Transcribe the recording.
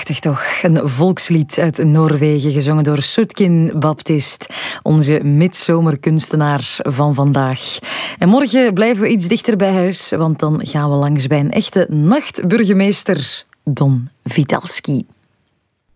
Prachtig toch? Een volkslied uit Noorwegen, gezongen door Sutkin Baptist, onze midzomerkunstenaar van vandaag. En morgen blijven we iets dichter bij huis, want dan gaan we langs bij een echte nachtburgemeester, Don Vitalski.